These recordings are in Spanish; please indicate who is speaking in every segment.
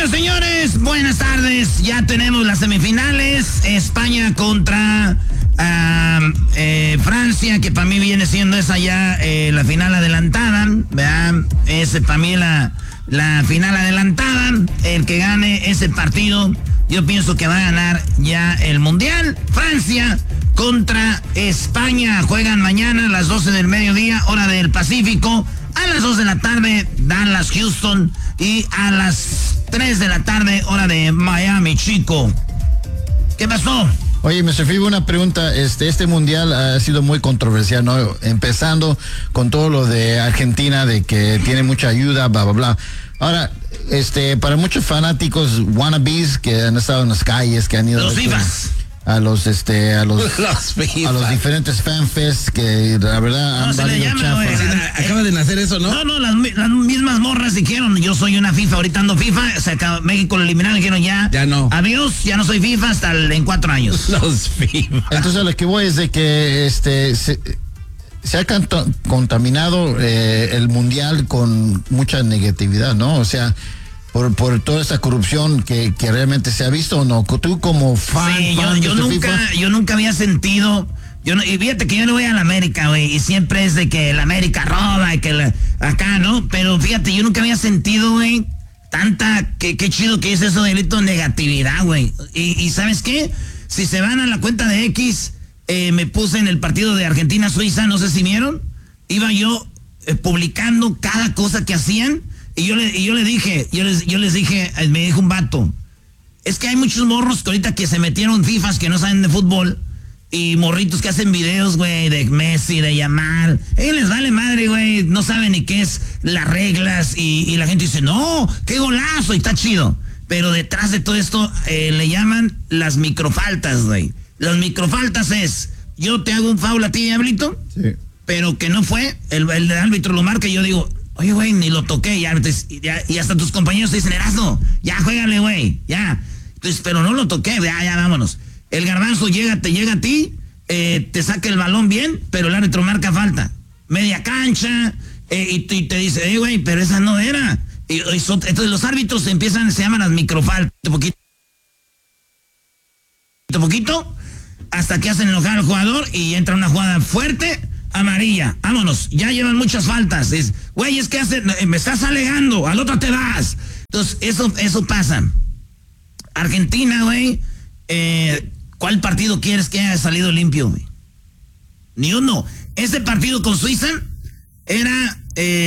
Speaker 1: Señoras, señores, buenas tardes. Ya tenemos las semifinales. España contra Francia, que para mí viene siendo esa ya la final adelantada. ¿Verdad? Es para mí la final adelantada. El que gane ese partido, yo pienso que va a ganar ya el Mundial. Francia contra España. Juegan mañana a las 12 del mediodía, hora del Pacífico. A las 2 de la tarde, Dallas, Houston. Y a las 3 de la tarde, hora de Miami, chico. ¿Qué pasó?
Speaker 2: Oye, Mr. Fibo, una pregunta. Este mundial ha sido muy controversial, ¿no? Empezando con todo lo de Argentina, de que tiene mucha ayuda, bla, bla, bla. Ahora, para muchos fanáticos wannabes que han estado en las calles, que han ido...
Speaker 1: Los FIFAs.
Speaker 2: A los diferentes fanfests que la verdad han valido chafa.
Speaker 3: Acaba de nacer eso, ¿no?
Speaker 1: No, las mismas morras dijeron, yo soy una FIFA, ahorita ando FIFA, México lo eliminaron, dijeron ya
Speaker 3: no.
Speaker 1: Adiós, ya no soy FIFA hasta en 4 años.
Speaker 3: Los FIFA.
Speaker 2: Entonces a lo que voy es de que se ha contaminado el mundial con mucha negatividad, ¿no? O sea, por toda esa corrupción que realmente se ha visto, ¿o no? Tú como fan,
Speaker 1: sí, yo nunca había sentido... y fíjate que yo no voy a la América, güey, y siempre es de que la América roba y que acá, ¿no? Pero fíjate, yo nunca había sentido, güey, qué chido que es eso de negatividad, güey. Y ¿sabes qué? Si se van a la cuenta de X, me puse en el partido de Argentina-Suiza, no sé si vieron, iba yo publicando cada cosa que hacían. Y yo les dije, me dijo un vato, es que hay muchos morros que ahorita que se metieron FIFAs que no saben de fútbol, y morritos que hacen videos, güey, de Messi, de Yamal, ellos les vale madre, güey, no saben ni qué es las reglas, y la gente dice, no, qué golazo, y está chido. Pero detrás de todo esto le llaman las microfaltas, güey. Las microfaltas es, yo te hago un foul a ti, Diablito, sí, pero que no fue, el árbitro lo marca y yo digo, oye, güey, ni lo toqué, y hasta tus compañeros te dicen, Erasno, ya, juégale, güey, ya. Entonces, pero no lo toqué, ya, vámonos. El Garbanzo te llega a ti, te saca el balón bien, pero el árbitro marca falta. Media cancha, y te dice, güey, pero esa no era. Entonces los árbitros se llaman las microfaltas, poquito, hasta que hacen enojar al jugador y entra una jugada fuerte, amarilla, vámonos, ya llevan muchas faltas. Güey, es que me estás alegando, al otro te vas. Entonces, eso pasa. Argentina, güey, ¿cuál partido quieres que haya salido limpio, güey? Ni uno. Ese partido con Suiza era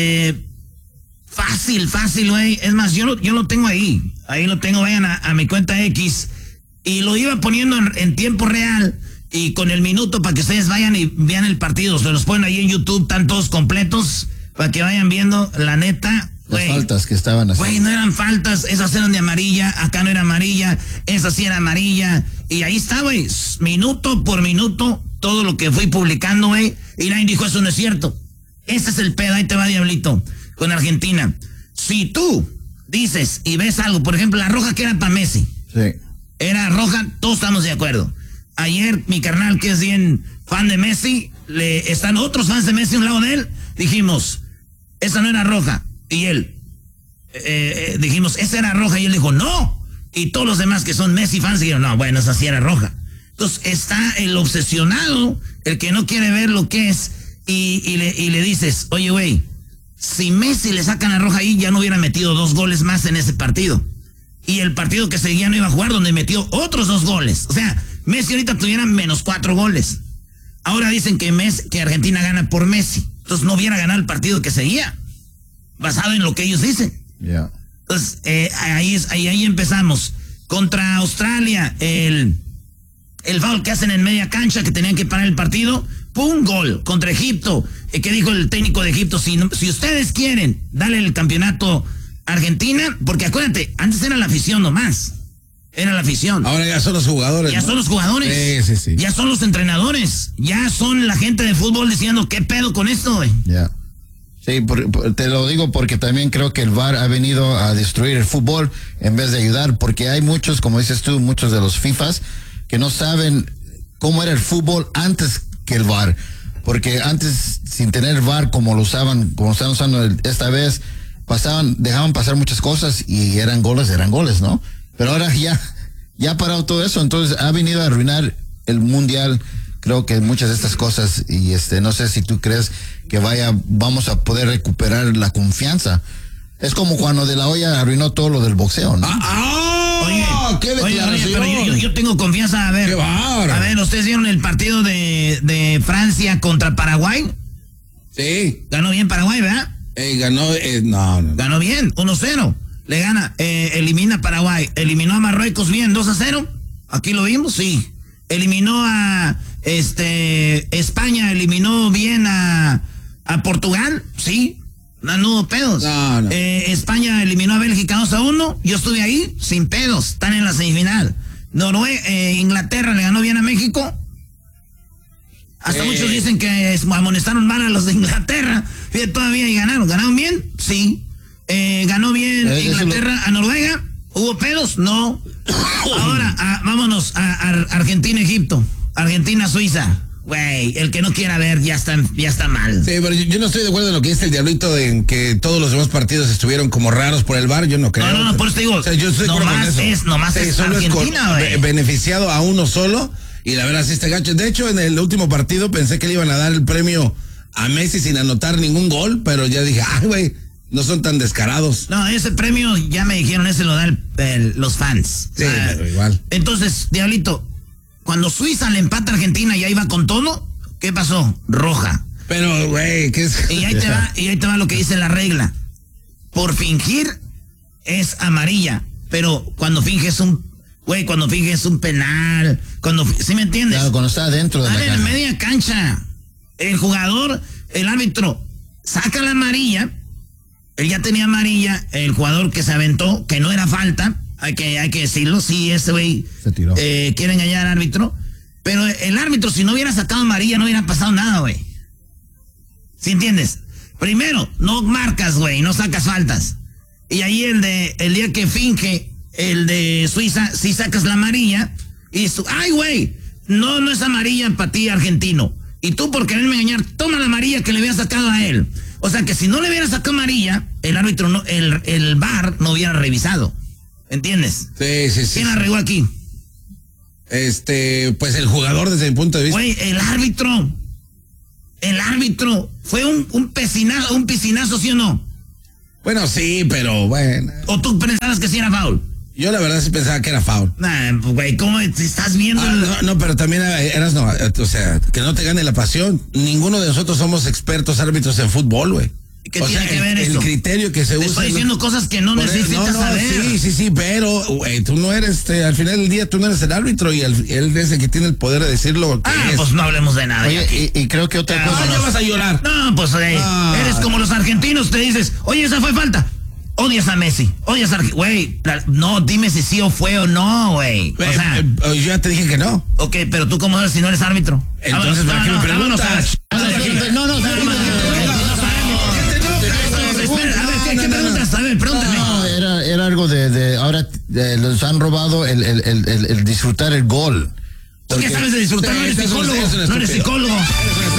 Speaker 1: fácil, güey. Es más, yo lo tengo ahí lo tengo, vayan a mi cuenta X, y lo iba poniendo en tiempo real, y con el minuto para que ustedes vayan y vean el partido. Se los ponen ahí en YouTube, están todos completos, para que vayan viendo, la neta.
Speaker 2: Las faltas que estaban haciendo.
Speaker 1: Güey, no eran faltas, esas eran de amarilla, acá no era amarilla, esa sí era amarilla. Y ahí está, güey, minuto por minuto, todo lo que fui publicando, güey. Y nadie dijo, eso no es cierto. Ese es el pedo, ahí te va, Diablito, con Argentina. Si tú dices y ves algo, por ejemplo, la roja que era para Messi.
Speaker 2: Sí.
Speaker 1: Era roja, todos estamos de acuerdo. Ayer, mi carnal, que es bien fan de Messi, están otros fans de Messi a un lado de él, dijimos, esa no era roja. Y él, dijimos, esa era roja, y él dijo, no. Y todos los demás que son Messi fans dijeron, no, bueno, esa sí era roja. Entonces está el obsesionado, el que no quiere ver lo que es, y le dices, oye, güey, si Messi le sacan la roja ahí, ya no hubiera metido 2 goles más en ese partido. Y el partido que seguía no iba a jugar, donde metió otros 2 goles. O sea, Messi ahorita tuviera menos 4 goles. Ahora dicen que Argentina gana por Messi. Entonces no hubiera ganado el partido que seguía, basado en lo que ellos dicen.
Speaker 2: Yeah.
Speaker 1: Entonces, ahí empezamos. Contra Australia, el foul que hacen en media cancha, que tenían que parar el partido, ¡pum! Gol. Contra Egipto, que dijo el técnico de Egipto, si ustedes quieren, dale el campeonato a Argentina, porque acuérdate, antes era la afición nomás. Era la afición.
Speaker 3: Ahora ya son los jugadores.
Speaker 1: Ya, ¿no? Son los jugadores.
Speaker 3: Sí.
Speaker 1: Ya son los entrenadores. Ya son la gente de fútbol diciendo, ¿qué pedo con esto, güey?
Speaker 2: Ya. Sí, te lo digo porque también creo que el VAR ha venido a destruir el fútbol en vez de ayudar, porque hay muchos, como dices tú, muchos de los FIFAs que no saben cómo era el fútbol antes que el VAR, porque antes, sin tener VAR como lo están usando esta vez, dejaban pasar muchas cosas y eran goles, ¿no? Pero ahora ya ha parado todo eso, entonces ha venido a arruinar el mundial, creo que muchas de estas cosas, y no sé si tú crees que vamos a poder recuperar la confianza. Es como cuando De La Hoya arruinó todo lo del boxeo, ¿no?
Speaker 3: Oye, qué declaración.
Speaker 1: Oye, pero yo tengo confianza, a ver.
Speaker 3: Qué bárbaro.
Speaker 1: A ver, ¿ustedes vieron el partido de Francia contra Paraguay?
Speaker 3: Sí.
Speaker 1: Ganó bien Paraguay, ¿verdad?
Speaker 3: Ganó, no.
Speaker 1: Ganó bien, 1-0. Le gana, elimina a Paraguay, eliminó a Marruecos bien, 2-0. Aquí lo vimos, sí. Eliminó a España, eliminó bien a Portugal, sí. No hubo pedos.
Speaker 3: No.
Speaker 1: España eliminó a Bélgica 2-1. Yo estuve ahí sin pedos. Están en la semifinal. Inglaterra le ganó bien a México. Hasta muchos dicen que amonestaron mal a los de Inglaterra. Fíjate, todavía y ganaron. ¿Ganaron bien? Sí. Ganó bien Inglaterra a Noruega. ¿Hubo pedos? No. Ahora, vámonos a Argentina-Egipto. Argentina-Suiza. Güey, el que no quiera ver ya está mal.
Speaker 3: Sí, pero yo no estoy de acuerdo en lo que dice el Diablito en que todos los demás partidos estuvieron como raros por el VAR, yo no creo.
Speaker 1: No, por eso te digo.
Speaker 3: O sea, yo estoy
Speaker 1: nomás es Argentina, güey.
Speaker 3: Beneficiado a uno solo, y la verdad sí está gacho. De hecho, en el último partido pensé que le iban a dar el premio a Messi sin anotar ningún gol, pero ya dije, güey, no son tan descarados.
Speaker 1: No, ese premio, ya me dijeron, ese lo dan los fans.
Speaker 3: Sí, pero igual.
Speaker 1: Entonces, Diablito, cuando Suiza le empata a Argentina y ahí va con todo, ¿qué pasó? Roja.
Speaker 3: Pero, güey, ¿qué es?
Speaker 1: Y ahí te va lo que dice la regla. Por fingir es amarilla, pero cuando finges un penal, ¿sí me entiendes?
Speaker 2: Claro, cuando está dentro de la cancha.
Speaker 1: En media cancha, el jugador, el árbitro, saca la amarilla, él ya tenía amarilla, el jugador que se aventó, que no era falta, hay que decirlo, sí, ese güey quiere engañar al árbitro, pero el árbitro, si no hubiera sacado amarilla, no hubiera pasado nada, güey. ¿Sí entiendes? Primero, no marcas, güey, no sacas faltas. Y ahí el día que finge, el de Suiza, si sacas la amarilla, y ¡ay, güey! No es amarilla para ti, argentino. Y tú, por quererme engañar, toma la amarilla que le había sacado a él. O sea que si no le hubiera sacado amarilla, el árbitro, el VAR no hubiera revisado. ¿Entiendes?
Speaker 3: Sí.
Speaker 1: ¿Quién arregló aquí?
Speaker 3: Pues el jugador desde mi punto de vista.
Speaker 1: Güey, el árbitro fue un piscinazo, ¿sí o no?
Speaker 3: Bueno, sí, pero bueno.
Speaker 1: ¿O tú pensabas que sí era foul?
Speaker 3: Yo la verdad sí pensaba que era foul.
Speaker 1: Nah, güey, ¿cómo te estás viendo?
Speaker 3: No, pero también o sea, que no te gane la pasión. Ninguno de nosotros somos expertos árbitros en fútbol, güey.
Speaker 1: ¿Qué tiene que ver
Speaker 3: el
Speaker 1: eso?
Speaker 3: criterio que se usa.
Speaker 1: Estoy diciendo cosas que no necesitas saber.
Speaker 3: Sí, pero, güey, tú no eres, al final del día tú no eres el árbitro y él es el que tiene el poder de decirlo.
Speaker 1: Pues no hablemos de nada.
Speaker 2: Oye, y creo que otra cosa.
Speaker 3: Ya vas a llorar.
Speaker 1: No, pues eres como los argentinos, te dices, oye, esa fue falta. Odias a Messi, güey, no, dime si sí o fue o no, güey. O sea,
Speaker 3: yo ya te dije que no.
Speaker 1: Ok, pero tú cómo sabes si no eres árbitro.
Speaker 3: Entonces, ¿para qué me preguntas?
Speaker 1: ¿Qué preguntas? A ver, pregúntame.
Speaker 2: No, era algo de ahora los han robado el disfrutar el gol.
Speaker 1: ¿Tú qué sabes de disfrutar? No eres psicólogo.